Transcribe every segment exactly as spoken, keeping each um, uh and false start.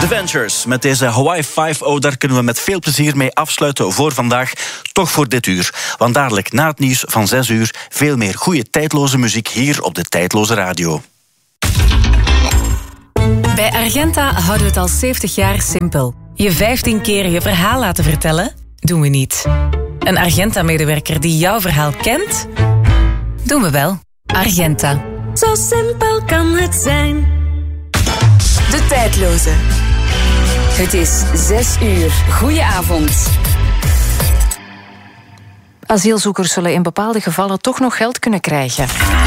Ventures. Met deze Hawaii vijf o, daar kunnen we met veel plezier mee afsluiten voor vandaag. Toch voor dit uur. Want dadelijk na het nieuws van zes uur... veel meer goede tijdloze muziek hier op de Tijdloze Radio. Bij Argenta houden we het al zeventig jaar simpel. Je vijftien keer je verhaal laten vertellen? Doen we niet. Een Argenta-medewerker die jouw verhaal kent? Doen we wel. Argenta. Zo simpel kan het zijn. De Tijdloze. Het is zes uur. Goedenavond. Asielzoekers zullen in bepaalde gevallen toch nog geld kunnen krijgen.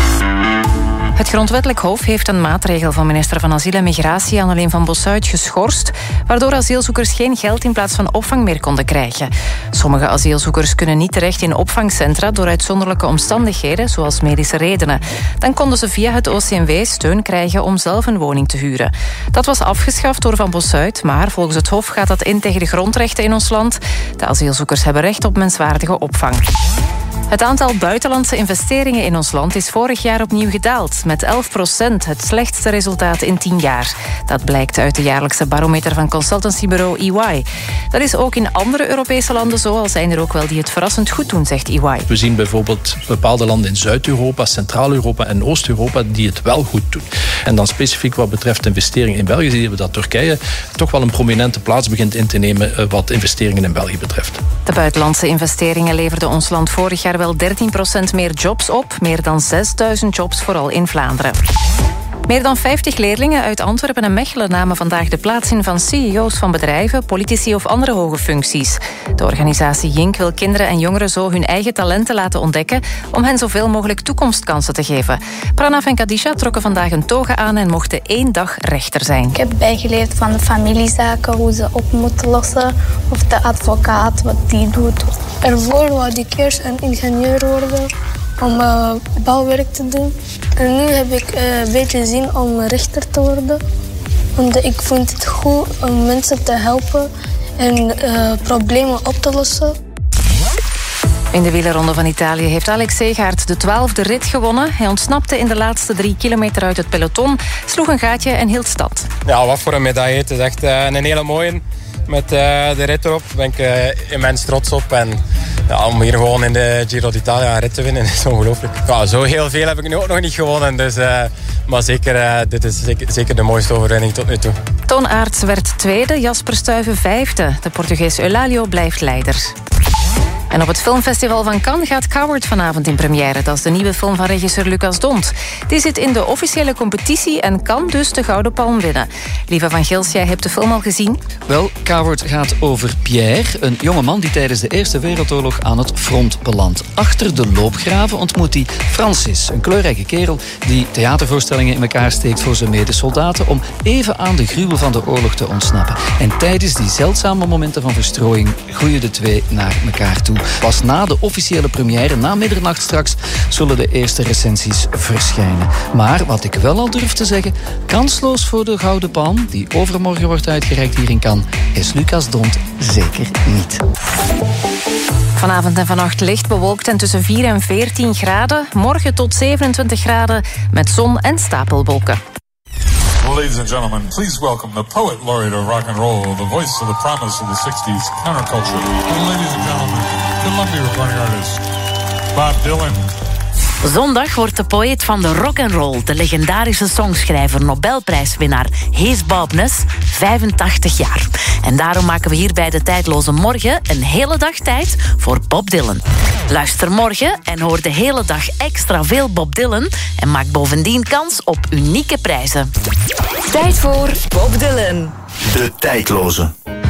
Het Grondwettelijk Hof heeft een maatregel van minister van Asiel en Migratie Anneleen van Bossuyt geschorst, waardoor asielzoekers geen geld in plaats van opvang meer konden krijgen. Sommige asielzoekers kunnen niet terecht in opvangcentra door uitzonderlijke omstandigheden, zoals medische redenen. Dan konden ze via het O C M W steun krijgen om zelf een woning te huren. Dat was afgeschaft door Van Bossuyt, maar volgens het Hof gaat dat in tegen de grondrechten in ons land. De asielzoekers hebben recht op menswaardige opvang. Het aantal buitenlandse investeringen in ons land is vorig jaar opnieuw gedaald. Met elf procent, het slechtste resultaat in tien jaar. Dat blijkt uit de jaarlijkse barometer van consultancybureau E Y. Dat is ook in andere Europese landen zo, al zijn er ook wel die het verrassend goed doen, zegt E Y. We zien bijvoorbeeld bepaalde landen in Zuid-Europa, Centraal-Europa en Oost-Europa die het wel goed doen. En dan specifiek wat betreft investeringen in België zien we dat Turkije toch wel een prominente plaats begint in te nemen wat investeringen in België betreft. De buitenlandse investeringen leverden ons land vorig jaar wel dertien procent meer jobs op. Meer dan zesduizend jobs, vooral in Vlaanderen. Meer dan vijftig leerlingen uit Antwerpen en Mechelen namen vandaag de plaats in van C E O's van bedrijven, politici of andere hoge functies. De organisatie Jink wil kinderen en jongeren zo hun eigen talenten laten ontdekken om hen zoveel mogelijk toekomstkansen te geven. Pranav en Kadisha trokken vandaag een toga aan en mochten één dag rechter zijn. Ik heb bijgeleerd van de familiezaken, hoe ze op moeten lossen, of de advocaat, wat die doet. Ervoor wou ik eerst een ingenieur worden om uh, bouwwerk te doen. En nu heb ik uh, een beetje zin om rechter te worden. Want ik vind het goed om mensen te helpen en uh, problemen op te lossen. In de wielerronde van Italië heeft Alex Segaert de twaalfde rit gewonnen. Hij ontsnapte in de laatste drie kilometer uit het peloton, sloeg een gaatje en hield stand. Ja, wat voor een medaille. Het is echt uh, een hele mooie. Met uh, de rit erop ben ik uh, immens trots op. En ja, om hier gewoon in de Giro d'Italia een rit te winnen is ongelooflijk. Ja, zo heel veel heb ik nu ook nog niet gewonnen. Dus, uh, maar zeker, uh, dit is zeker, zeker de mooiste overwinning tot nu toe. Toon Aerts werd tweede, Jasper Stuyven vijfde. De Portugees Eulálio blijft leider. En op het filmfestival van Cannes gaat Coward vanavond in première. Dat is de nieuwe film van regisseur Lucas Dont. Die zit in de officiële competitie en kan dus de Gouden Palm winnen. Lieve van Gils, jij hebt de film al gezien? Wel, Coward gaat over Pierre, een jongeman die tijdens de Eerste Wereldoorlog aan het front belandt. Achter de loopgraven ontmoet hij Francis, een kleurrijke kerel die theatervoorstellingen in elkaar steekt voor zijn medesoldaten om even aan de gruwel van de oorlog te ontsnappen. En tijdens die zeldzame momenten van verstrooiing groeien de twee naar elkaar toe. Pas na de officiële première, na middernacht straks, zullen de eerste recensies verschijnen. Maar wat ik wel al durf te zeggen, kansloos voor de Gouden Palm, die overmorgen wordt uitgereikt hier in Cannes, is Lucas Dont zeker niet. Vanavond en vannacht licht bewolkt en tussen vier en veertien graden. Morgen tot zevenentwintig graden met zon en stapelwolken. Ladies and gentlemen, please welcome the poet laureate of rock and roll, the voice of the promise of the sixties, counterculture. Ladies and gentlemen, Columbia recording artist Bob Dylan. Zondag wordt de poëet van de rock'n'roll, de legendarische songschrijver, Nobelprijswinnaar Hees Bobness, vijfentachtig jaar. En daarom maken we hier bij de Tijdloze Morgen een hele dag tijd voor Bob Dylan. Luister morgen en hoor de hele dag extra veel Bob Dylan en maak bovendien kans op unieke prijzen. Tijd voor Bob Dylan. De Tijdloze.